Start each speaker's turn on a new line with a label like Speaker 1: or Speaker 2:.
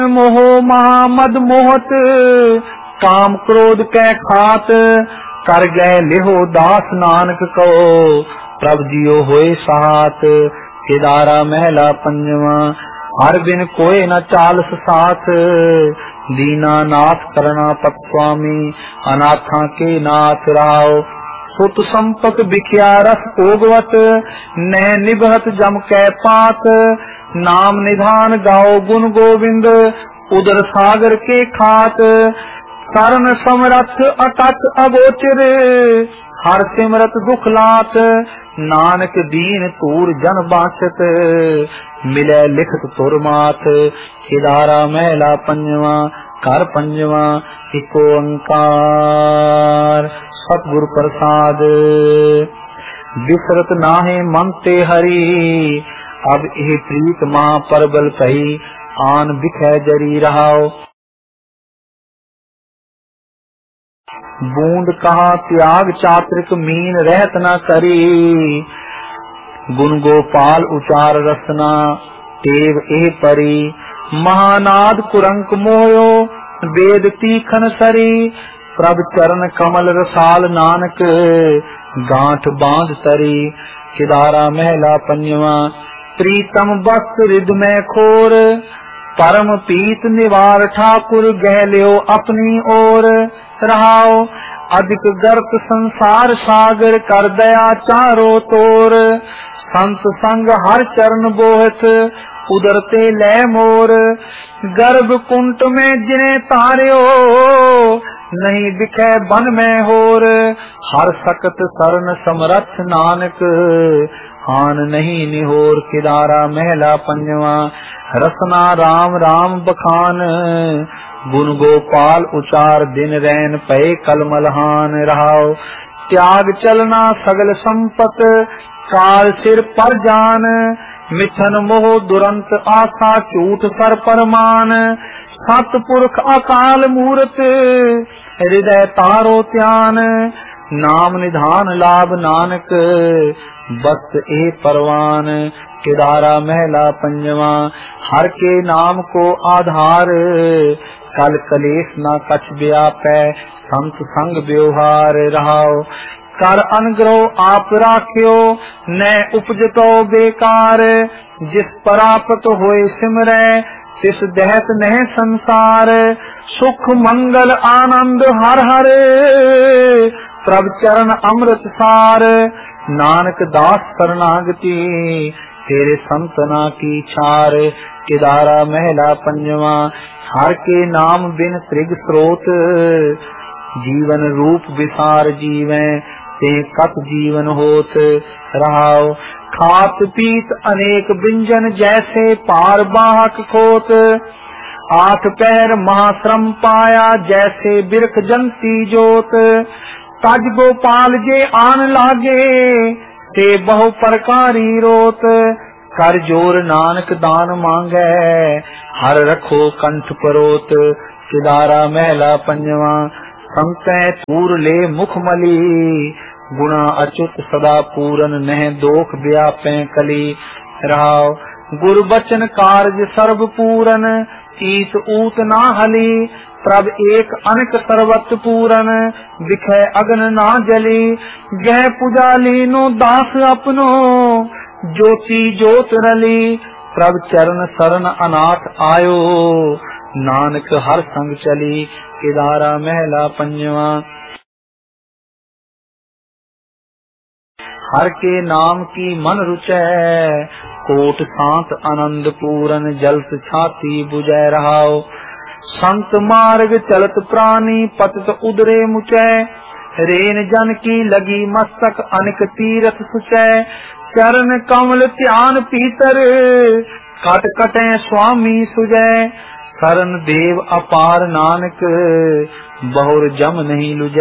Speaker 1: मोह महामद मोहत काम क्रोध कै खात कर गए लिहो दास नानक को प्रभ जियो होए साथ। केदारा महला पंजवा हर बिन कोई न चालस साथ दीना नाथ करना पत स्वामी अनाथा के नाथ राव। सुत संपत बिखिया रस ओगवत न निभत जम कै पात नाम निधान गाओ गुण गोविंद उदर सागर के खात। शरण समरथ अटक अगोचर हर सिमरत दुख लात नानक दीन तूर जन बासत मिले लिखत तुर मात। केदारा महला पंजवा कर पंजवा इको ओंकार सतगुर प्रसाद। बिसरत नाहे मन ते हरि अब एह प्रीत मां परबल कही आन बिखै जरी रहाओ। बूंद कहा त्याग चात्रिक मीन रहत न करी गुण गोपाल उचार रसना टेव एह परी। महानाद कुरंक मोयो वेद तीखन सरी प्रभ चरण कमल रसाल नानक गांठ बांध तरी। केदारा महला पंजवा प्रीतम वस्त रिद में खोर परम पीत निवार ठाकुर गह लियो अपनी ओर रहाओ। अधिक गर्त संसार सागर कर दया चारो तोर संत संग हर चरण बोहत उदरते ले मोर। गर्भ कुंट में जिने तार्यो नहीं बिखे बन में होर हर सकत सरन समरथ नानक हान नहीं निहोर। केदारा महला पंजवा रसना राम राम बखान गुण गोपाल उचार दिन रैन पे कलमलहान रहाओ। त्याग चलना सगल संपत काल सिर पर जान मिथन मोह दुरंत आशा झूठ सर परमान। सतपुरख अकाल मूरत हृदय तारो त्यान नाम निधान लाभ नानक बस ए परवान। केदारा महला पंजवा हर के नाम को आधार कल कलेश न कछ व्यापै संत संग व्यवहार रहाओ। कर अनुग्रह आप राख्यो न उपजतो बेकार जिस प्राप्त होए सिमरै तिस दहत नह संसार। सुख मंगल आनंद हर हर प्रभ चरण अमृत सार नानक दास शरणागति तेरे संतना की छार। केदारा महला पंजवा हर के नाम बिन त्रिग स्रोत जीवन रूप विसार जीवें ते कत जीवन होत रहाओ। खात पीत अनेक व्यंजन जैसे पार बाहक खोत आठ पैर महाश्रम पाया जैसे बिरख जंती जोत। तज गोपाल जे आन लागे ते बहु प्रकारी रोत कर जोर नानक दान मांगे हर रखो कंठ परोत। केदारा महला पंजवा संतै तूर ले मुख मली गुणा अच्युत सदा पूरन नह दोख व्यापै कली रहाओ। गुरु बचन कारज सर्व पूरन ईत ऊत ना हली प्रभ एक अनक सर्वत पूरन बिखै अगन ना जली। गह पुजाली नो दास अपनो ज्योति जोत रली प्रभ चरण शरण अनाथ आयो नानक हर संग चली। केदारा महला पंजवा हर के नाम की मन रुचै कोट शांत आनंद पूरन जलत छाती बुझै रहाओ। संत मार्ग चलत प्राणी पतित उदरे मुचै रेन जन की लगी मस्तक अनिक तीरथ सुचै। चरण कमल ध्यान पीतर कट कटै स्वामी सुजै शरण देव अपार नानक बहुर जम नहीं लुजै।